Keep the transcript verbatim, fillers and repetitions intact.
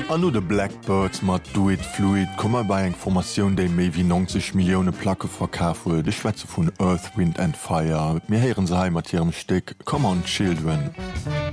An no de Blackbirds mat Do It Fluid kommmer bei eng Formatioun déi méi wie neunzig Millioune Placke verkaaf huet, de Schwäze vun Earth, Wind and Fire. Mir heieren se heimatierem Steck Come on Children.